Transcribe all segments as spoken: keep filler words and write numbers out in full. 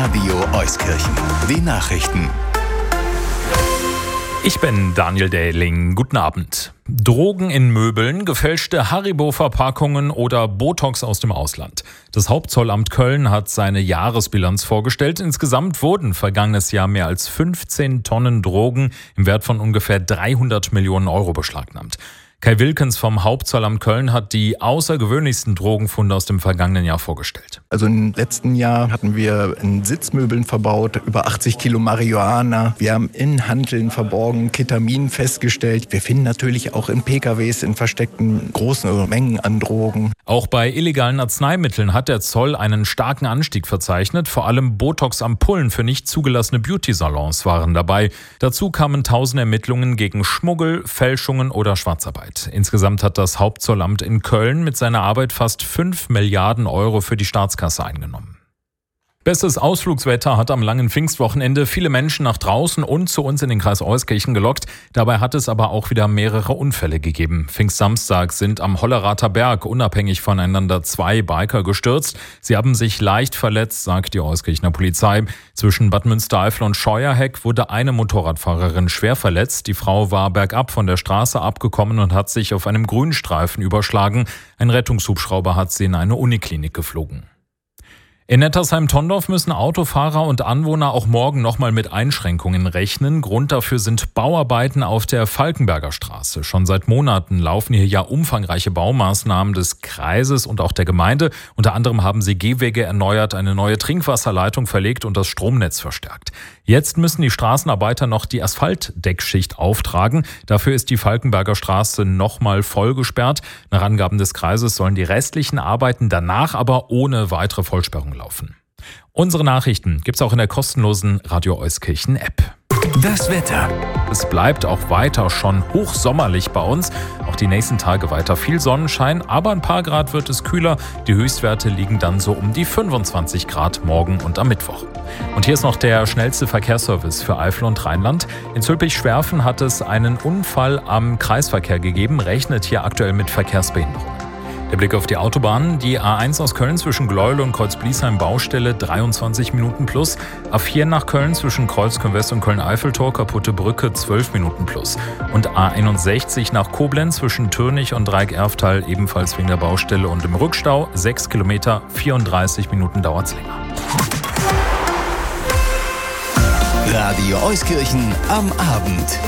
Radio Euskirchen. Die Nachrichten. Ich bin Daniel Dähling. Guten Abend. Drogen in Möbeln, gefälschte Haribo-Verpackungen oder Botox aus dem Ausland. Das Hauptzollamt Köln hat seine Jahresbilanz vorgestellt. Insgesamt wurden vergangenes Jahr mehr als fünfzehn Tonnen Drogen im Wert von ungefähr dreihundert Millionen Euro beschlagnahmt. Kai Wilkens vom Hauptzollamt Köln hat die außergewöhnlichsten Drogenfunde aus dem vergangenen Jahr vorgestellt. Also im letzten Jahr hatten wir in Sitzmöbeln verbaut, über achtzig Kilo Marihuana. Wir haben in Hanteln verborgen Ketamin festgestellt. Wir finden natürlich auch in P K Ws in versteckten großen Mengen an Drogen. Auch bei illegalen Arzneimitteln hat der Zoll einen starken Anstieg verzeichnet. Vor allem Botox-Ampullen für nicht zugelassene Beauty-Salons waren dabei. Dazu kamen tausend Ermittlungen gegen Schmuggel, Fälschungen oder Schwarzarbeit. Insgesamt hat das Hauptzollamt in Köln mit seiner Arbeit fast fünf Milliarden Euro für die Staatskasse eingenommen. Bestes Ausflugswetter hat am langen Pfingstwochenende viele Menschen nach draußen und zu uns in den Kreis Euskirchen gelockt. Dabei hat es aber auch wieder mehrere Unfälle gegeben. Pfingstsamstag sind am Hollerater Berg unabhängig voneinander zwei Biker gestürzt. Sie haben sich leicht verletzt, sagt die Euskirchener Polizei. Zwischen Bad Münstereifel und Scheuerheck wurde eine Motorradfahrerin schwer verletzt. Die Frau war bergab von der Straße abgekommen und hat sich auf einem Grünstreifen überschlagen. Ein Rettungshubschrauber hat sie in eine Uniklinik geflogen. In Nettersheim-Tondorf müssen Autofahrer und Anwohner auch morgen nochmal mit Einschränkungen rechnen. Grund dafür sind Bauarbeiten auf der Falkenberger Straße. Schon seit Monaten laufen hier ja umfangreiche Baumaßnahmen des Kreises und auch der Gemeinde. Unter anderem haben sie Gehwege erneuert, eine neue Trinkwasserleitung verlegt und das Stromnetz verstärkt. Jetzt müssen die Straßenarbeiter noch die Asphaltdeckschicht auftragen. Dafür ist die Falkenberger Straße nochmal voll gesperrt. Nach Angaben des Kreises sollen die restlichen Arbeiten danach aber ohne weitere Vollsperrung laufen. Unsere Nachrichten gibt's auch in der kostenlosen Radio Euskirchen App. Das Wetter. Es bleibt auch weiter schon hochsommerlich bei uns. Auch die nächsten Tage weiter viel Sonnenschein, aber ein paar Grad wird es kühler. Die Höchstwerte liegen dann so um die fünfundzwanzig Grad morgen und am Mittwoch. Und hier ist noch der schnellste Verkehrsservice für Eifel und Rheinland. In Zülpich-Schwerfen hat es einen Unfall am Kreisverkehr gegeben, rechnet hier aktuell mit Verkehrsbehinderung. Der Blick auf die Autobahnen. Die A eins aus Köln zwischen Gleuel und Kreuzbliesheim Baustelle dreiundzwanzig Minuten plus. A vier nach Köln zwischen Kreuzköln-West und Köln-Eiffeltor kaputte Brücke zwölf Minuten plus. Und A einundsechzig nach Koblenz zwischen Türnich und Dreieck-Erftal ebenfalls wegen der Baustelle und im Rückstau. sechs Kilometer, vierunddreißig Minuten dauert's länger. Radio Euskirchen am Abend.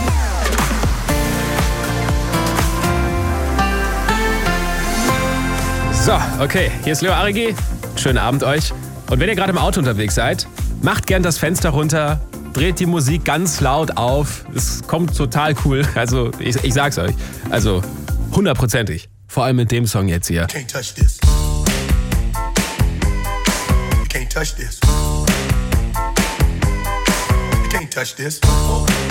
So, okay, hier ist Leo Arigi. Schönen Abend euch. Und wenn ihr gerade im Auto unterwegs seid, macht gern das Fenster runter, dreht die Musik ganz laut auf. Es kommt total cool. Also, ich, ich sag's euch. Also, hundertprozentig. Vor allem mit dem Song jetzt hier. Can't touch this. You can't touch this. You can't touch this.